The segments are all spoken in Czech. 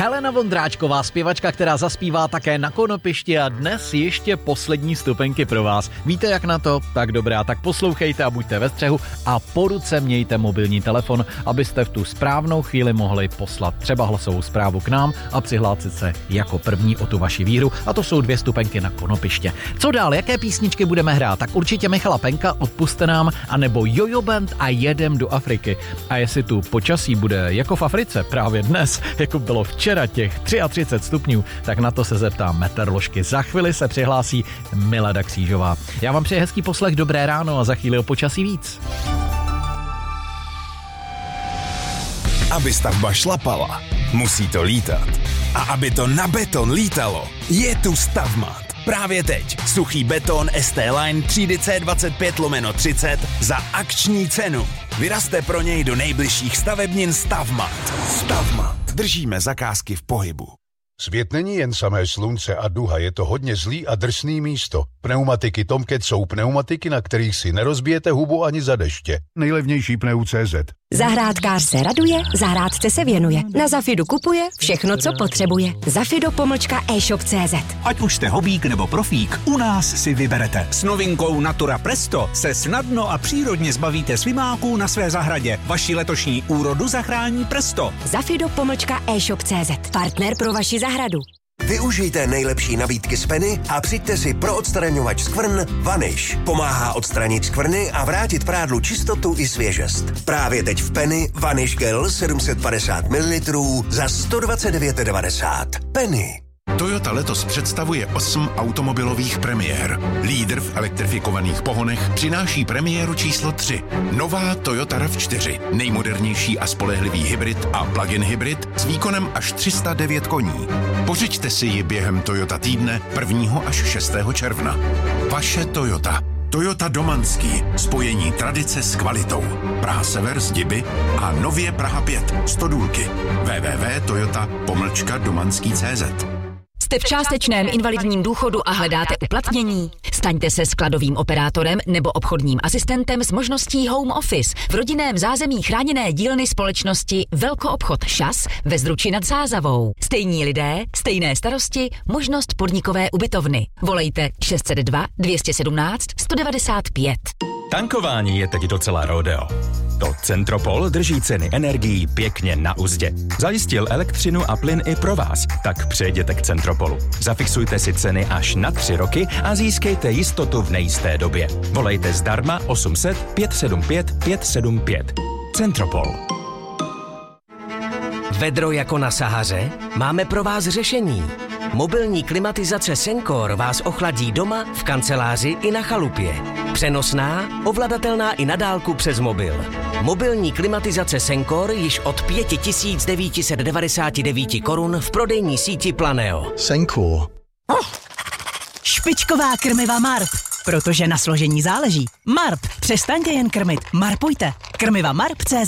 Helena Vondráčková, zpěvačka, která zaspívá také na Konopišti a dnes ještě poslední stupenky pro vás. Víte jak na to? Tak dobrá, tak poslouchejte a buďte ve střehu a po ruce mějte mobilní telefon, abyste v tu správnou chvíli mohli poslat třeba hlasovou zprávu k nám a přihlásit se jako první o tu vaši výhru. A to jsou 2 stupenky na Konopiště. Co dál? Jaké písničky budeme hrát? Tak určitě Michala Penka, Odpusťte nám, anebo Jojo Band a Jedem do Afriky. A jestli tu počasí bude jako v Africe právě dnes, jako bylo včera těch 33 stupňů, tak na to se zeptám meteoroložky. Za chvíli se přihlásí Milada Křížová. Já vám přeji hezký poslech, dobré ráno a za chvíli o počasí víc. Aby stavba šlapala, musí to lítat. A aby to na beton lítalo, je tu Stavmat. Právě teď suchý beton ST Line třídy C25/30 za akční cenu. Vyrazte pro něj do nejbližších stavebnin Stavmat. Stavmat. Držíme zakázky v pohybu. Svět není jen samé slunce a duha, je to hodně zlý a drsný místo. Pneumatiky Tomcat jsou pneumatiky, na kterých si nerozbijete hubu ani za deště. Nejlevnější pneu.cz. Zahrádkář se raduje, zahrádce se věnuje. Na Zafidu kupuje všechno, co potřebuje. Zafido-e-shop.cz. Ať už jste hobík nebo profík, u nás si vyberete. S novinkou Natura Presto se snadno a přírodně zbavíte slimáků na své zahradě. Vaši letošní úrodu zachrání Presto. Zafido-e-shop.cz. Partner pro vaši zahradu. Využijte nejlepší nabídky z Penny a přijďte si pro odstraňovač skvrn Vanish. Pomáhá odstranit skvrny a vrátit prádlu čistotu i svěžest. Právě teď v Penny Vanish Gel 750 ml za 129,90. Penny. Toyota letos představuje 8 automobilových premiér. Lídr v elektrifikovaných pohonech přináší premiéru číslo 3. Nová Toyota RAV4. Nejmodernější a spolehlivý hybrid a plug-in hybrid s výkonem až 309 koní. Pořiďte si ji během Toyota týdne 1. až 6. června. Vaše Toyota. Toyota Domanský. Spojení tradice s kvalitou. Praha Sever z Diby a nově Praha 5 z Todůlky. www.toyota-domanský.cz. Jste v částečném invalidním důchodu a hledáte uplatnění? Staňte se skladovým operátorem nebo obchodním asistentem s možností home office v rodinném zázemí chráněné dílny společnosti Velkoobchod ŠAS ve Zdruči nad Sázavou. Stejní lidé, stejné starosti, možnost podnikové ubytovny. Volejte 602 217 195. Tankování je teď docela rodeo. To Centropol drží ceny energií pěkně na uzdě. Zajistil elektřinu a plyn i pro vás, tak přejděte k Centropolu. Zafixujte si ceny až na 3 roky a získejte jistotu v nejisté době. Volejte zdarma 800 575 575. Centropol. Vedro jako na Sahaře? Máme pro vás řešení. Mobilní klimatizace Sencor vás ochladí doma, v kanceláři i na chalupě. Přenosná, ovladatelná i na dálku přes mobil. Mobilní klimatizace Sencor již od 5999 korun v prodejní síti Planeo. Sencor. Špičková krmiva Marp. Protože na složení záleží. Marp. Přestaňte jen krmit. Marpujte. Krmiva Marp.cz.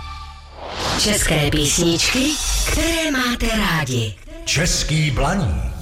České písničky, které máte rádi. Český Blaník.